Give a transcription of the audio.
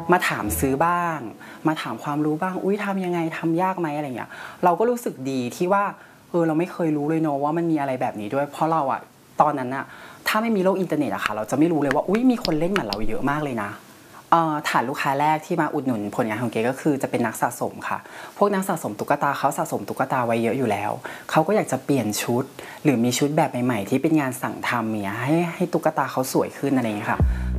มาถามซื้อบ้างมาถามความรู้บ้างอุ้ยทำยังไงทำยากไหมอะไรเงี้ยเราก็รู้สึกดีที่ว่าเราไม่เคยรู้เลยเนอะว่ามันมีอะไรแบบนี้ด้วยเพราะเราอะตอนนั้นอะถ้าไม่มีโลกอินเทอร์เน็ตอะค่ะเราจะไม่รู้เลยว่าอุ้ยมีคนเล่นเหมือนเราเยอะมากเลยนะฐานลูกค้าแรกที่มาอุดหนุนผลงานของเก๋ก็คือจะเป็นนักสะสมค่ะพวกนักสะสมตุ๊กตาเขาสะสมตุ๊กตาไว้เยอะอยู่แล้วเขาก็อยากจะเปลี่ยนชุดหรือมีชุดแบบใหม่ๆที่เป็นงานสั่งทำเนี่ยให้ตุ๊กตาเขาสวยขึ้นอะไรอย่างเงี้ยค่ะ